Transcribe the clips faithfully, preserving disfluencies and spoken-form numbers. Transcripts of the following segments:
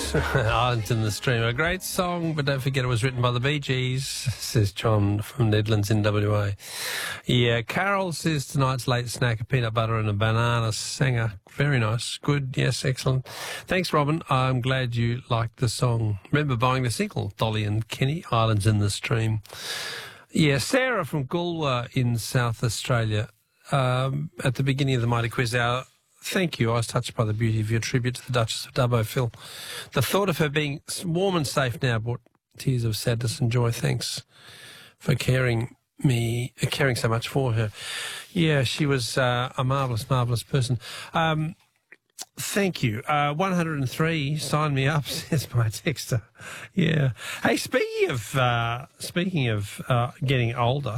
Gees, Islands in the Stream. A great song, but don't forget it was written by the Bee Gees, says John from Nedlands in W A. Yeah, Carol says tonight's late snack, a peanut butter and a banana sanger. Very nice. Good, yes, excellent. Thanks, Robin. I'm glad you liked the song. Remember buying the single, Dolly and Kenny, Islands in the Stream. Yeah, Sarah from Goolwa in South Australia. Um, at the beginning of the Mighty Quiz Hour, thank you. I was touched by the beauty of your tribute to the Duchess of Dubbo, Phil. The thought of her being warm and safe now brought tears of sadness and joy. Thanks for caring me, caring so much for her. Yeah, she was uh, a marvellous, marvellous person. Um, thank you. Uh, one hundred three, sign me up, says my texter. Yeah. Hey, speaking of uh, speaking of uh, getting older.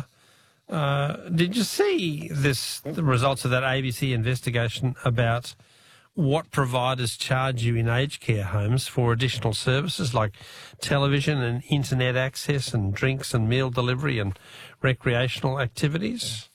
Uh, did you see this, the results of that A B C investigation about what providers charge you in aged care homes for additional services like television and internet access and drinks and meal delivery and recreational activities?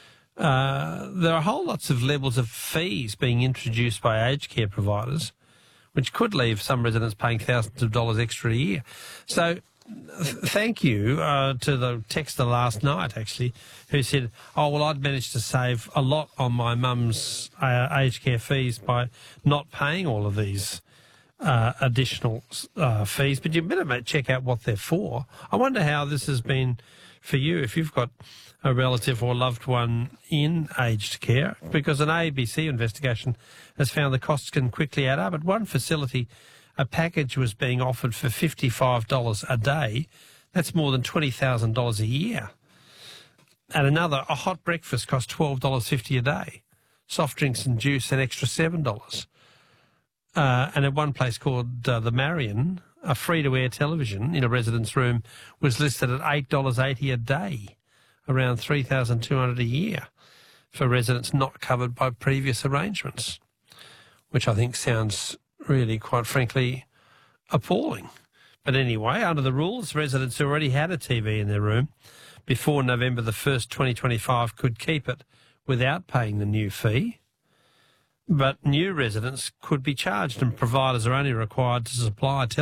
Uh, there are whole lots of levels of fees being introduced by aged care providers, which could leave some residents paying thousands of dollars extra a year. So, thank you uh, to the texter last night, actually, who said, oh, well, I'd managed to save a lot on my mum's uh, aged care fees by not paying all of these uh, additional uh, fees. But you better check out what they're for. I wonder how this has been for you if you've got a relative or loved one in aged care, because an A B C investigation has found the costs can quickly add up. At one facility, a package was being offered for fifty-five dollars a day. That's more than twenty thousand dollars a year. At another, a hot breakfast cost twelve dollars fifty a day. Soft drinks and juice, an extra seven dollars. Uh, and at one place called uh, the Marion, a free-to-air television in a resident's room was listed at eight dollars eighty a day, around three thousand two hundred dollars a year, for residents not covered by previous arrangements, which I think sounds really, quite frankly, appalling. But anyway, under the rules, residents who already had a T V in their room before November the first, twenty twenty-five could keep it without paying the new fee. But new residents could be charged, and providers are only required to supply